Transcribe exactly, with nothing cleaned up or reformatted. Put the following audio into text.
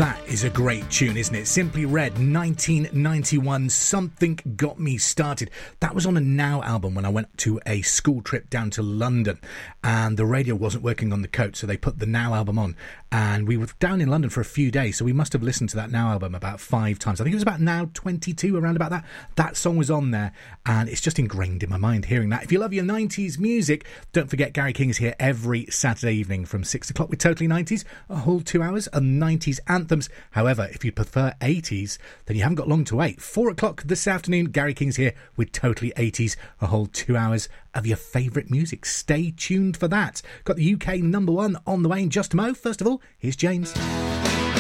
That is a great tune, isn't it? Simply Red, nineteen ninety-one, Something Got Me Started. That was on a Now album when I went to a school trip down to London, and the radio wasn't working on the coach, so they put the Now album on, and we were down in London for a few days, so we must have listened to that Now album about five times. I think it was about Now twenty-two, around about that. That song was on there, and it's just ingrained in my mind hearing that. If you love your nineties music, don't forget Gary King is here every Saturday evening from six o'clock with Totally nineties, a whole two hours of nineties anthems. However, if you prefer eighties, then you haven't got long to wait. Four o'clock this afternoon, Gary King's here with Totally eighties, a whole two hours of your favourite music. Stay tuned for that. Got the U K number one on the way in just a mo. First of all, here's James.